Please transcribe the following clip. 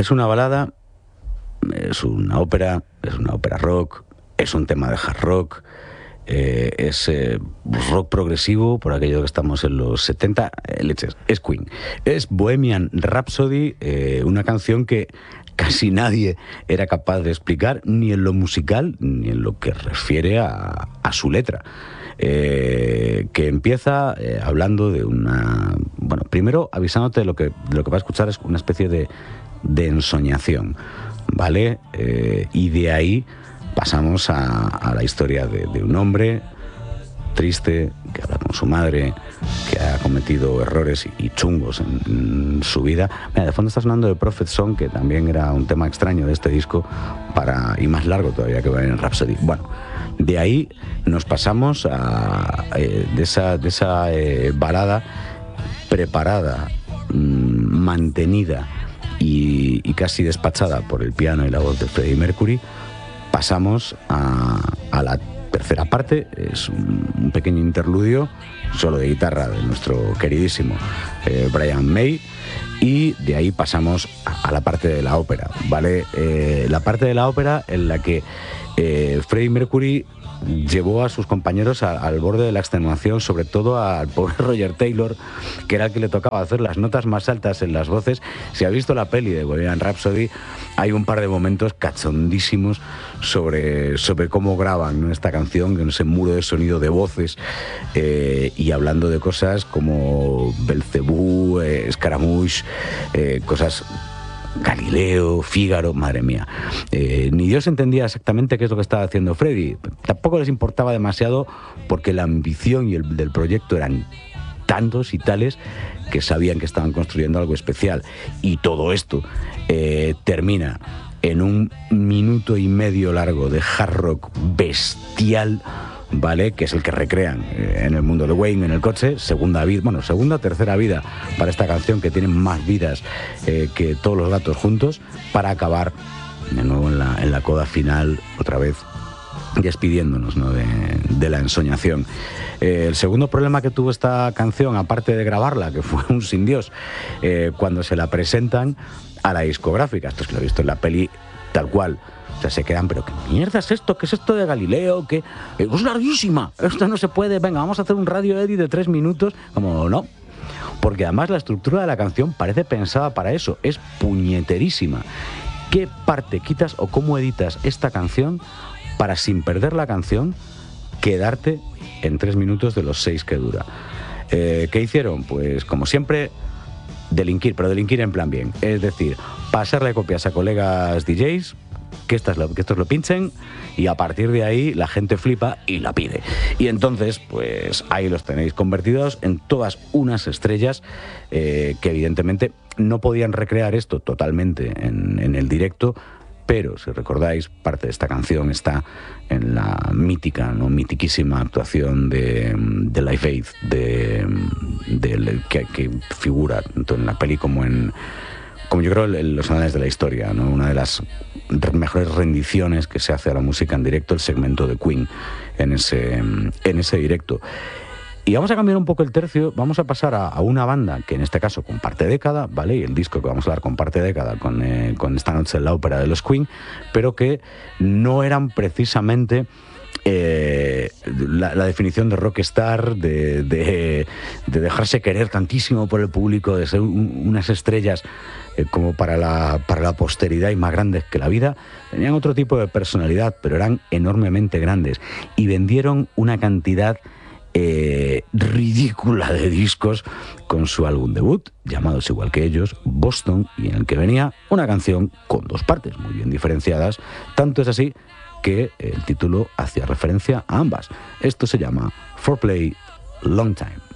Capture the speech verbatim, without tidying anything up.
Es una balada, es una ópera, es una ópera rock, es un tema de hard rock, eh, es eh, rock progresivo, por aquello que estamos en los setenta, eh, leches, es Queen. Es Bohemian Rhapsody, eh, una canción que casi nadie era capaz de explicar, ni en lo musical, ni en lo que refiere a, a su letra. Eh, que empieza eh, hablando de una... Bueno, primero avisándote de lo que, de lo que va a escuchar es una especie de, de ensoñación, ¿vale? Eh, y de ahí pasamos a, a la historia de, de un hombre triste, que habla con su madre, que ha cometido errores y, y chungos en, en su vida. Mira, de fondo está sonando The Prophet Song, que también era un tema extraño de este disco, para, y más largo todavía que Bohemian Rhapsody. Bueno, de ahí nos pasamos a, eh, de esa, de esa eh, balada preparada, mmm, mantenida y, y casi despachada por el piano y la voz de Freddie Mercury, pasamos a, a la tercera parte. Es un, un pequeño interludio solo de guitarra de nuestro queridísimo eh, Brian May, y de ahí pasamos a, a la parte de la ópera, ¿vale? Eh, la parte de la ópera en la que eh, Freddie Mercury llevó a sus compañeros a, al borde de la extenuación, sobre todo al pobre Roger Taylor, que era el que le tocaba hacer las notas más altas en las voces. Si ha visto la peli de Bohemian Rhapsody, hay un par de momentos cachondísimos sobre, sobre cómo graban, ¿no?, esta canción, en ese muro de sonido de voces, eh, y hablando de cosas como Belcebú, eh, Scaramouche, eh, cosas... Galileo, Fígaro, madre mía. Eh, ni Dios entendía exactamente qué es lo que estaba haciendo Freddie. Tampoco les importaba demasiado, porque la ambición y el del proyecto eran tantos y tales que sabían que estaban construyendo algo especial. Y todo esto eh, termina en un minuto y medio largo de hard rock bestial, ¿vale? Que es el que recrean en el mundo de Wayne en el coche. Segunda vida, bueno, segunda o tercera vida para esta canción, que tiene más vidas eh, que todos los gatos juntos, para acabar de nuevo en la, en la coda final, otra vez despidiéndonos, ¿no?, de, de la ensoñación. Eh, el segundo problema que tuvo esta canción, aparte de grabarla, que fue un sin Dios, eh, cuando se la presentan a la discográfica, esto es que lo he visto en la peli tal cual. O sea, se quedan, pero ¿qué mierda es esto? ¿Qué es esto de Galileo? ¿Qué? Es larguísima, esto no se puede, venga, vamos a hacer un radio edit de tres minutos. Como no, porque además la estructura de la canción parece pensada para eso, es puñeterísima. ¿Qué parte quitas o cómo editas esta canción para, sin perder la canción, quedarte en tres minutos de los seis que dura? Eh, ¿Qué hicieron? Pues como siempre, delinquir, pero delinquir en plan bien. Es decir, pasarle copias a colegas D Js, que, estas lo, que estos lo pinchen, y a partir de ahí la gente flipa y la pide. Y entonces, pues ahí los tenéis convertidos en todas unas estrellas, eh, que evidentemente no podían recrear esto totalmente en, en el directo, pero si recordáis, parte de esta canción está en la mítica, no mitiquísima actuación de, de Live Aid, de, de, que, que figura tanto en la peli como en... como yo creo en los anales de la historia, ¿no? Una de las mejores rendiciones que se hace a la música en directo, el segmento de Queen en ese, en ese directo. Y vamos a cambiar un poco el tercio, vamos a pasar a, a una banda que en este caso comparte década, ¿vale? Y el disco que vamos a hablar comparte década con, eh, con Esta noche en la ópera de los Queen, pero que no eran precisamente... Eh, la, la definición de rockstar, de, de, de dejarse querer tantísimo por el público, de ser un, unas estrellas eh, como para la, para la posteridad y más grandes que la vida. Tenían otro tipo de personalidad, pero eran enormemente grandes y vendieron una cantidad eh, ridícula de discos con su álbum debut, llamados igual que ellos, Boston, y en el que venía una canción con dos partes muy bien diferenciadas. Tanto es así que el título hacía referencia a ambas. Esto se llama For Play Long Time.